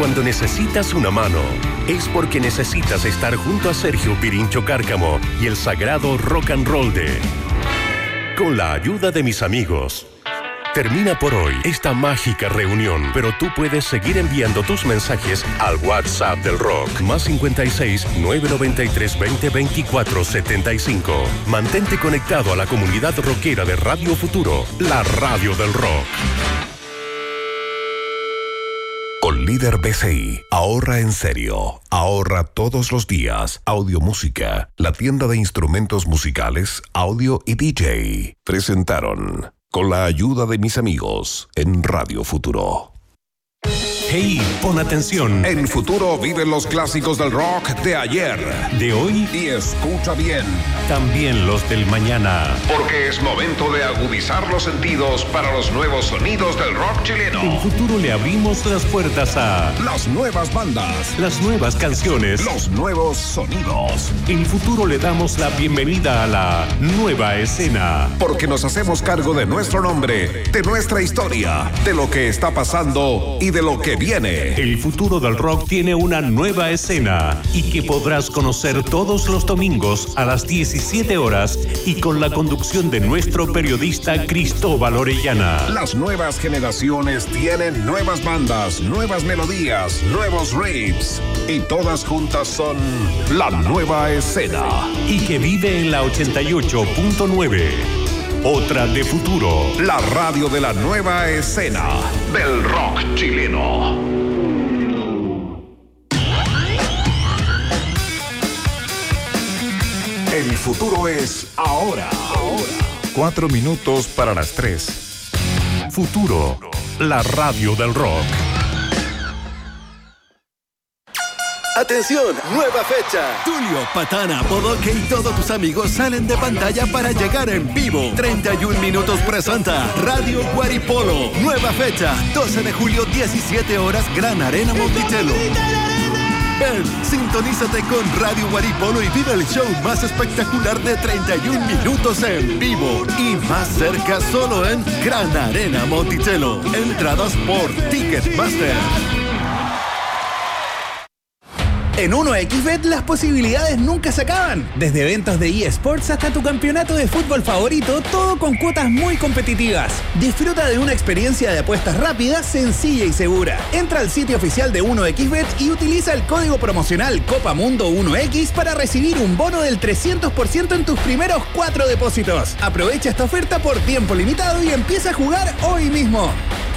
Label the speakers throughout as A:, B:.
A: cuando necesitas una mano, es porque necesitas estar junto a Sergio Pirincho Cárcamo y el sagrado Rock and Roll Day. Con la ayuda de mis amigos. Termina por hoy esta mágica reunión, pero tú puedes seguir enviando tus mensajes al WhatsApp del Rock, más 56 993 20 24 75. Mantente conectado a la comunidad rockera de Radio Futuro, la radio del rock.
B: Con Líder BCI, ahorra en serio. Ahorra todos los días. Audio Música, la tienda de instrumentos musicales, audio y DJ. Presentaron, con la ayuda de mis amigos, en Radio Futuro.
A: Hey, pon atención.
B: En Futuro viven los clásicos del rock de ayer,
A: de hoy
B: y escucha bien,
A: también los del mañana.
B: porque es momento de agudizar los sentidos para los nuevos sonidos del rock chileno.
A: En Futuro le abrimos las puertas a
B: Las nuevas bandas,
A: las nuevas canciones.
B: los nuevos sonidos.
A: En Futuro le damos la bienvenida a la nueva escena.
B: Porque nos hacemos cargo de nuestro nombre, de nuestra historia, de lo que está pasando y de lo que viene.
A: El futuro del rock tiene una nueva escena y que podrás conocer todos los domingos a las 17 horas y con la conducción de nuestro periodista Cristóbal Orellana.
B: Las nuevas generaciones tienen nuevas bandas, nuevas melodías, nuevos riffs y todas juntas son la nueva escena.
A: Y que vive en la 88.9. Otra de Futuro.
B: La radio de la nueva escena del rock chileno. El futuro es ahora. 4 minutos para las 3.
A: Futuro, la radio del rock.
C: ¡Atención! ¡Nueva fecha! Tulio, Patana, Bodoque y todos tus amigos salen de pantalla para llegar en vivo. 31 minutos presenta Radio Guaripolo. Nueva fecha, 12 de julio, 17 horas, Gran Arena Monticello. Ven, sintonízate con Radio Guaripolo y vive el show más espectacular de 31 minutos en vivo. Y más cerca solo en Gran Arena Monticello. Entradas por Ticketmaster.
D: En 1xBet las posibilidades nunca se acaban. Desde eventos de eSports hasta tu campeonato de fútbol favorito, todo con cuotas muy competitivas. Disfruta de una experiencia de apuestas rápida, sencilla y segura. Entra al sitio oficial de 1xBet y utiliza el código promocional COPAMUNDO1X para recibir un bono del 300% en tus primeros 4 depósitos. Aprovecha esta oferta por tiempo limitado y empieza a jugar hoy mismo.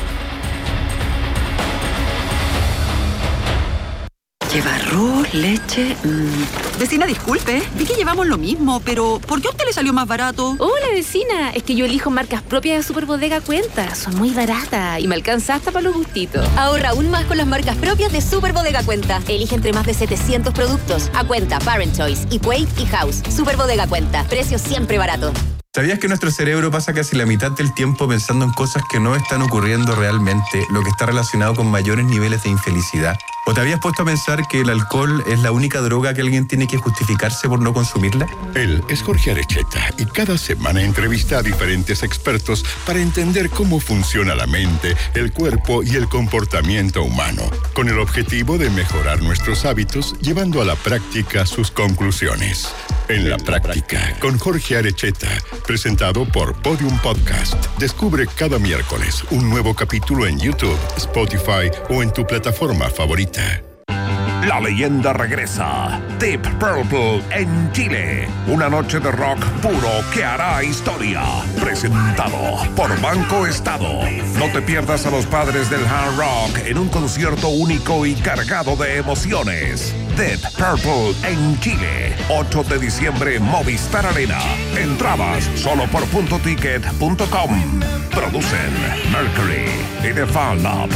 E: Lleva arroz, leche... Vecina, disculpe, vi que llevamos lo mismo, pero ¿por qué a usted le salió más barato?
F: Hola, vecina, es que yo elijo marcas propias de Superbodega Cuenta. Son muy baratas y me alcanza hasta para los gustitos.
G: Ahorra aún más con las marcas propias de Superbodega Cuenta. Elige entre más de 700 productos. A Cuenta, Parent Choice, Equate y House. Superbodega Cuenta, precios siempre baratos.
H: ¿Sabías que nuestro cerebro pasa casi la mitad del tiempo pensando en cosas que no están ocurriendo realmente, lo que está relacionado con mayores niveles de infelicidad? ¿O te habías puesto a pensar que el alcohol es la única droga que alguien tiene que justificarse por no consumirla?
I: Él es Jorge Arecheta y cada semana entrevista a diferentes expertos para entender cómo funciona la mente, el cuerpo y el comportamiento humano, con el objetivo de mejorar nuestros hábitos, llevando a la práctica sus conclusiones. En la práctica, con Jorge Arecheta, presentado por Podium Podcast. Descubre cada miércoles un nuevo capítulo en YouTube, Spotify o en tu plataforma favorita.
B: La leyenda regresa. Deep Purple en Chile. Una noche de rock puro que hará historia. Presentado por Banco Estado. No te pierdas a los padres del hard rock en un concierto único y cargado de emociones. Deep Purple en Chile. 8 de diciembre, Movistar Arena. Entradas solo por .ticket.com. Producen Mercury y The Fan Lab.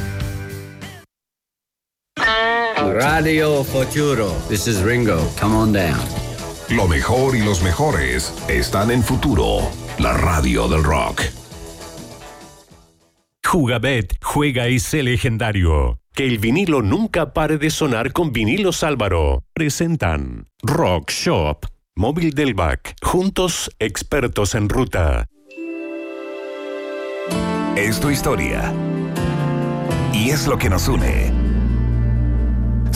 J: Radio Futuro. This is Ringo. Come on down.
B: Lo mejor y los mejores están en Futuro, la radio del rock.
A: Jugabet, juega y sé legendario. Que el vinilo nunca pare de sonar con Vinilos Álvaro. Presentan Rock Shop, Móvil del Back, juntos expertos en ruta.
B: Es tu historia y es lo que nos une.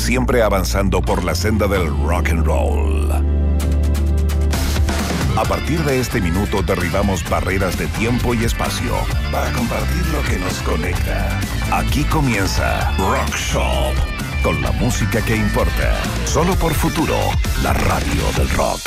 B: siempre avanzando por la senda del rock and roll. A partir de este minuto derribamos barreras de tiempo y espacio para compartir lo que nos conecta. Aquí comienza Rock Shop, con la música que importa. Solo por Futuro, la radio del rock.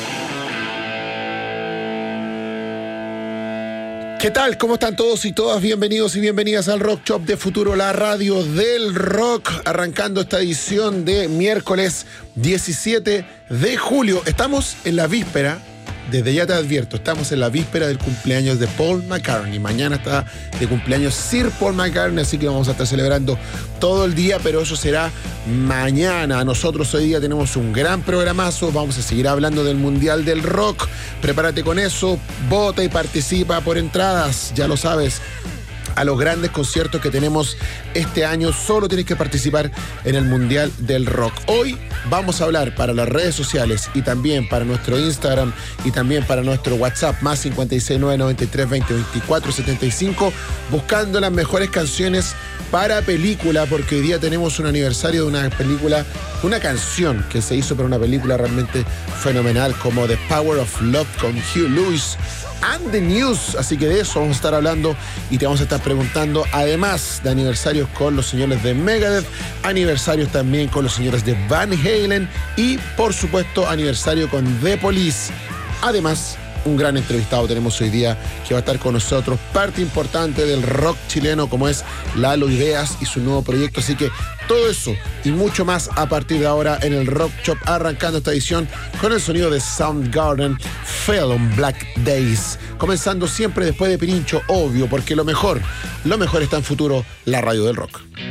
K: ¿Qué tal? ¿Cómo están todos y todas? Bienvenidos y bienvenidas al Rock Shop de Futuro, la radio del rock. Arrancando esta edición de miércoles 17 de julio. Estamos en la víspera. Desde ya te advierto, estamos en la víspera del cumpleaños de Paul McCartney. Mañana está de cumpleaños Sir Paul McCartney, así que vamos a estar celebrando todo el día, pero eso será mañana. Nosotros hoy día tenemos un gran programazo, vamos a seguir hablando del Mundial del Rock. Prepárate con eso, vota y participa por entradas, ya lo sabes. A los grandes conciertos que tenemos este año, solo tienes que participar en el Mundial del Rock. Hoy vamos a hablar para las redes sociales y también para nuestro Instagram y también para nuestro WhatsApp, más 569-93-20-24-75, buscando las mejores canciones para película, porque hoy día tenemos un aniversario de una película, una canción que se hizo para una película realmente fenomenal, como The Power of Love con Hugh Lewis and the News. Así que de eso vamos a estar hablando y te vamos a estar preguntando, además de aniversarios con los señores de Megadeth, aniversarios también con los señores de Van Halen y, por supuesto, aniversario con The Police. Además, un gran entrevistado tenemos hoy día que va a estar con nosotros, parte importante del rock chileno como es Lalo Ideas y su nuevo proyecto. Así que todo eso y mucho más a partir de ahora en el Rock Shop, arrancando esta edición con el sonido de Soundgarden, Fell on Black Days. Comenzando siempre después de Pirincho, obvio, porque lo mejor está en Futuro, la radio del rock.